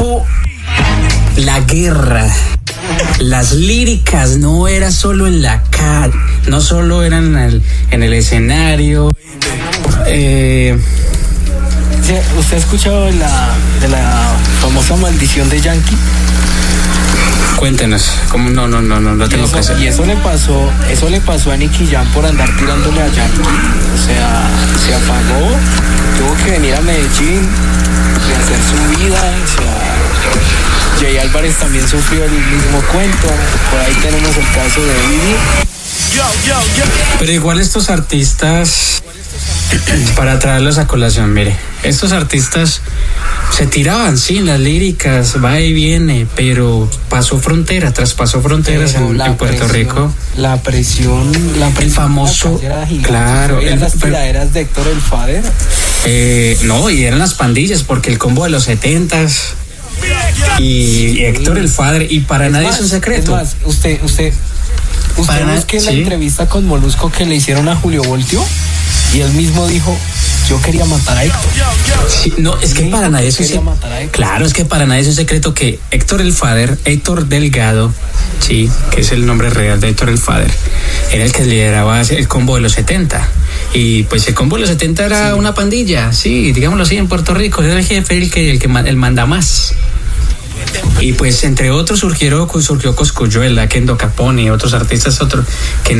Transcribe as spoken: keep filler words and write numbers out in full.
tiempo, la guerra, las líricas no era solo en la calle, no solo eran en el, en el escenario. Eh, Sí, ¿usted ha escuchado de la, de la famosa maldición de Yankee? Cuéntenos, ¿cómo? No, no, no, no, no tengo eso, presente. Y eso le pasó, eso le pasó a Nicky Jam por andar tirándole a Yankee. O sea, se apagó, tuvo que venir a Medellín, hacer su vida. O sea, Jay Álvarez también sufrió el mismo cuento. Por ahí tenemos el caso de Diddy. Pero igual estos artistas, para traerlos a colación, mire, estos artistas se tiraban, sí, en las líricas, va y viene, pero pasó frontera, traspasó fronteras en, en Puerto presión, Rico. La presión, la presión, el famoso, claro, el, las pero, tiraderas de Héctor el Father. Eh, no, y eran las pandillas, porque el combo de los setentas y, y Héctor el Father, y para es nadie más, es un secreto. Es más, usted, usted, usted no es que en la ¿sí? entrevista con Molusco que le hicieron a Julio Voltio, y él mismo dijo, yo quería matar a Héctor. Sí, no, es que para nadie es un secreto. Claro, es que para nadie es un secreto que Héctor el Father, Héctor Delgado, sí, que es el nombre real de Héctor el Father, era el que lideraba el combo de los setenta. Y pues el combo de los setenta era sí. una pandilla, sí, digámoslo así, en Puerto Rico. Era el jefe, el que el que el manda más. Y pues entre otros surgieron, surgió Cosculluela, Kendo Capone, otros artistas, otros que